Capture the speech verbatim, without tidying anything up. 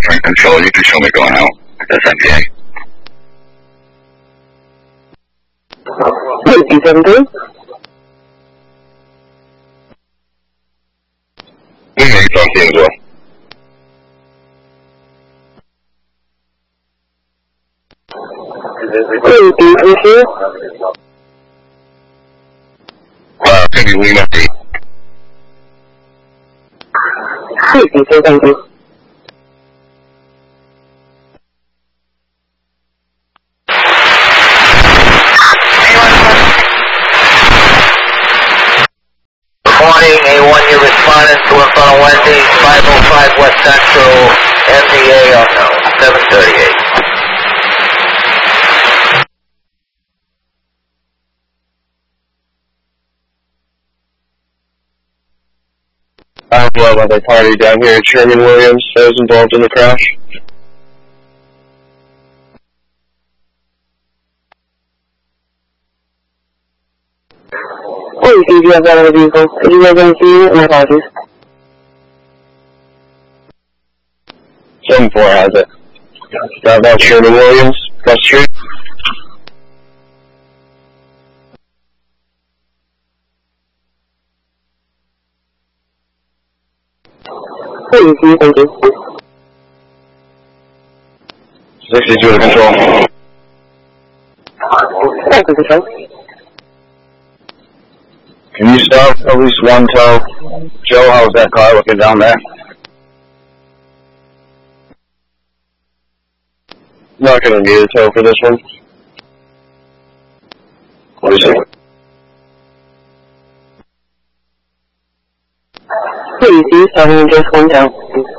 Airframe control, you can show me going out. That's M P A. eight seven three. We can talk to you as well. eight three three. Uh, could be Lima eight. eight three three, thank you. Morning, A one, you're responding to in front of Wendy, five oh five West Central, M D A unknown, seven thirty-eight. I'm well by the party down here at Sherman Williams. I was involved in the crash. Oh, you do have that other vehicle. Could you guys see? My apologies. seven four has it. Got about Sherman Williams, across the street. Oh, you thank you. sixty-two to control. Thank you, control. Can you stop at least one tow? Joe, how's that car looking down there? Not gonna need a tow for this one. What do you say? Please do seven just one down.